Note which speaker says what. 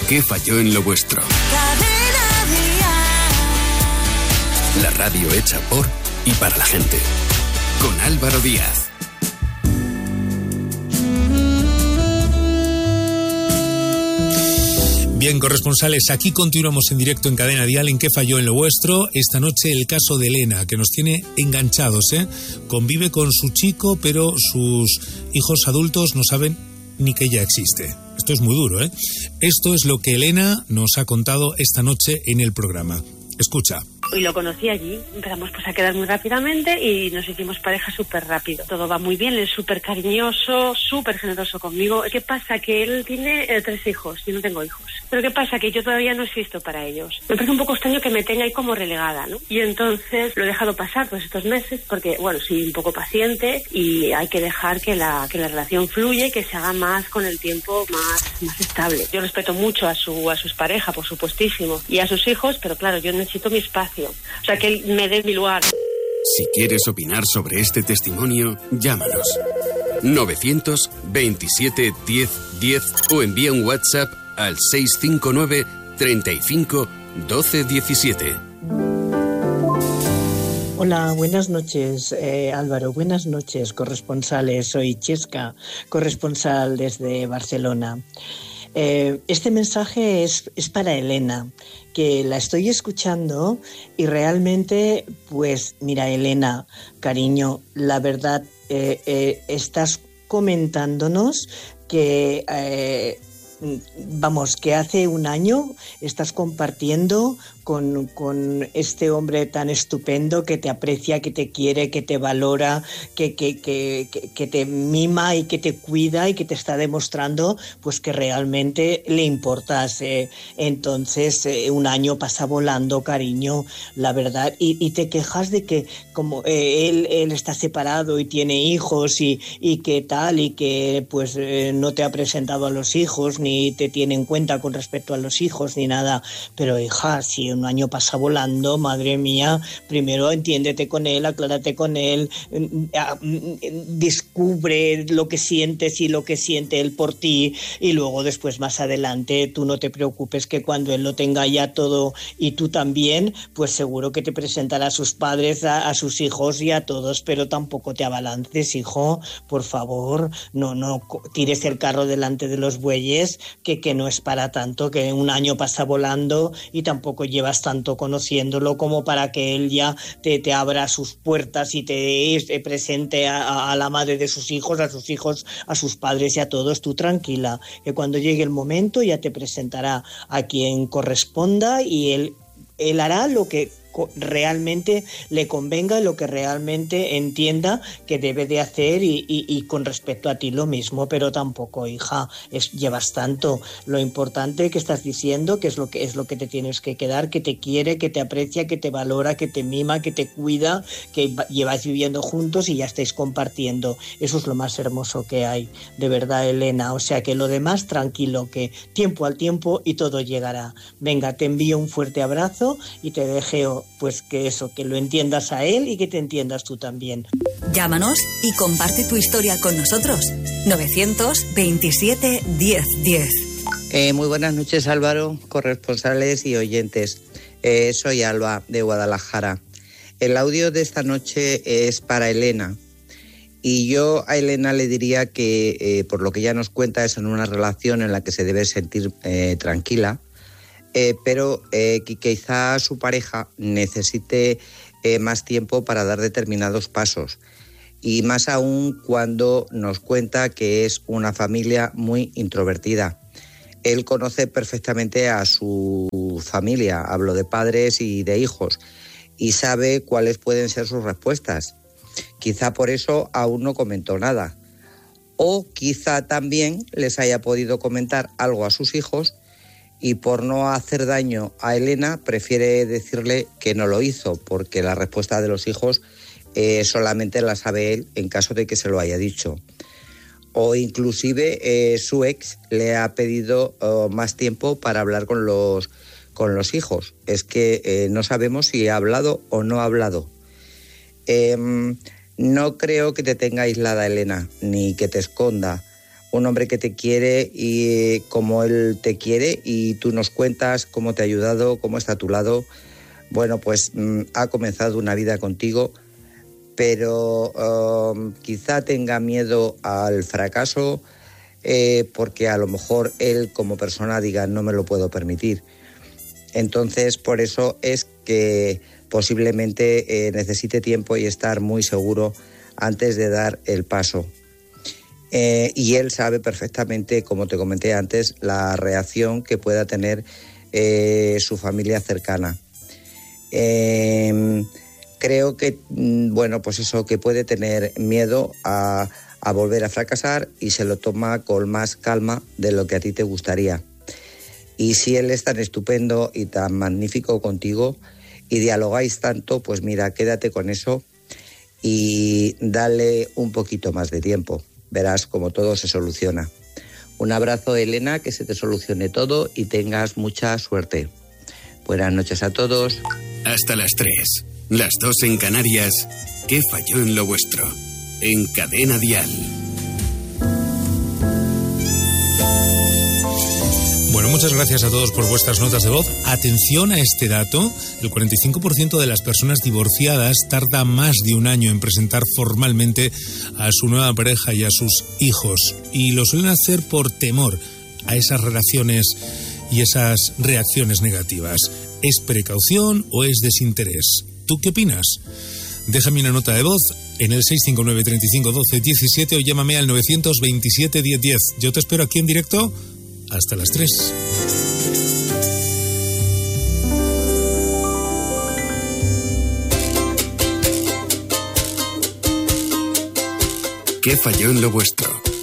Speaker 1: ¿Qué falló en lo vuestro? La radio hecha por y para la gente. Con Álvaro Díaz.
Speaker 2: Bien, corresponsales, aquí continuamos en directo en Cadena Dial en ¿Qué falló en lo vuestro? Esta noche el caso de Elena, que nos tiene enganchados, Convive con su chico, pero sus hijos adultos no saben ni que ella existe. Esto es muy duro, Esto es lo que Elena nos ha contado esta noche en el programa. Escucha.
Speaker 3: Y lo conocí allí, empezamos pues a quedar muy rápidamente y nos hicimos pareja súper rápido. Todo va muy bien, él es súper cariñoso, súper generoso conmigo. ¿Qué pasa? Que él tiene 3 hijos, yo no tengo hijos. Pero ¿qué pasa? Que yo todavía no existo para ellos. Me parece un poco extraño que me tenga ahí como relegada, ¿no? Y entonces lo he dejado pasar pues estos meses porque, bueno, soy un poco paciente y hay que dejar que la relación fluya y que se haga más con el tiempo más estable. Yo respeto mucho a sus parejas, por supuestísimo, y a sus hijos, pero claro, yo necesito mi espacio. O sea, que él me dé mi lugar.
Speaker 1: Si quieres opinar sobre este testimonio, llámanos. 927 10 10 o envía un WhatsApp al 659 35 12 17.
Speaker 4: Hola, buenas noches, Álvaro. Buenas noches, corresponsales. Soy Chesca, corresponsal desde Barcelona. Este mensaje es para Elena, que la estoy escuchando y realmente, pues mira, Elena, cariño, la verdad, estás comentándonos que, que hace un año estás compartiendo con este hombre tan estupendo que te aprecia, que te quiere, que te valora, que te mima y que te cuida y que te está demostrando pues que realmente le importas. Entonces, un año pasa volando, cariño, la verdad, y te quejas de que como él está separado y tiene hijos y que tal, y que pues no te ha presentado a los hijos, ni te tiene en cuenta con respecto a los hijos, ni nada. Pero hija, si un año pasa volando, madre mía, primero entiéndete con él, aclárate con él, descubre lo que sientes y lo que siente él por ti, y luego después más adelante tú no te preocupes, que cuando él lo tenga ya todo y tú también, pues seguro que te presentará a sus padres, a sus hijos y a todos, pero tampoco te abalances, hijo, por favor, no tires el carro delante de los bueyes, que no es para tanto, que un año pasa volando y tampoco llevas tanto conociéndolo como para que él ya te abra sus puertas y te presente a la madre de sus hijos, a sus padres y a todos. Tú tranquila, que cuando llegue el momento ya te presentará a quien corresponda y él hará lo que realmente le convenga, lo que realmente entienda que debe de hacer y con respecto a ti lo mismo, pero tampoco, hija, llevas tanto. Lo importante que estás diciendo, que es lo que te tienes que quedar, que te quiere, que te aprecia, que te valora, que te mima, que te cuida, que lleváis viviendo juntos y ya estáis compartiendo. Eso es lo más hermoso que hay, de verdad, Elena. O sea que lo demás, tranquilo, que tiempo al tiempo y todo llegará. Venga, te envío un fuerte abrazo y te deseo pues que lo entiendas a él y que te entiendas tú también.
Speaker 5: Llámanos y comparte tu historia con nosotros. 927 10 10.
Speaker 6: Muy buenas noches, Álvaro, corresponsales y oyentes. Soy Alba, de Guadalajara. El audio de esta noche es para Elena. Y yo a Elena le diría que, por lo que ella nos cuenta, es en una relación en la que se debe sentir tranquila, pero que quizá su pareja necesite más tiempo para dar determinados pasos. Y más aún cuando nos cuenta que es una familia muy introvertida. Él conoce perfectamente a su familia, hablo de padres y de hijos, y sabe cuáles pueden ser sus respuestas. Quizá por eso aún no comentó nada. O quizá también les haya podido comentar algo a sus hijos y por no hacer daño a Elena prefiere decirle que no lo hizo, porque la respuesta de los hijos solamente la sabe él en caso de que se lo haya dicho. O inclusive su ex le ha pedido más tiempo para hablar con los hijos. Es que no sabemos si ha hablado o no ha hablado. No creo que te tenga aislada, Elena, ni que te esconda un hombre que te quiere y como él te quiere, y tú nos cuentas cómo te ha ayudado, cómo está a tu lado. Bueno, pues ha comenzado una vida contigo, pero quizá tenga miedo al fracaso, porque a lo mejor él como persona diga no me lo puedo permitir. Entonces, por eso es que posiblemente necesite tiempo y estar muy seguro antes de dar el paso. Y él sabe perfectamente, como te comenté antes, la reacción que pueda tener su familia cercana. Creo que, bueno, pues eso, que puede tener miedo a volver a fracasar y se lo toma con más calma de lo que a ti te gustaría. Y si él es tan estupendo y tan magnífico contigo y dialogáis tanto, pues mira, quédate con eso y dale un poquito más de tiempo. Verás cómo todo se soluciona. Un abrazo, Elena, que se te solucione todo y tengas mucha suerte. Buenas noches a todos.
Speaker 1: Hasta las 3, las 2 en Canarias. ¿Qué falló en lo vuestro? En Cadena Dial.
Speaker 2: Bueno, muchas gracias a todos por vuestras notas de voz. Atención a este dato: el 45% de las personas divorciadas tarda más de un año en presentar formalmente a su nueva pareja y a sus hijos. Y lo suelen hacer por temor a esas relaciones y esas reacciones negativas. ¿Es precaución o es desinterés? ¿Tú qué opinas? Déjame una nota de voz en el 659 35 12 17 o llámame al 927 10 10. Yo te espero aquí en directo hasta las 3.
Speaker 1: ¿Qué falló en lo vuestro?